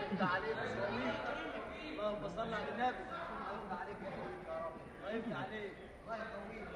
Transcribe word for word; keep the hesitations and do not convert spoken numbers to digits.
يفتح عليك اسرائيل. اللهم صل على النبي. الله يفتح عليك يا رب. الله يفتح عليك. الله يقويك.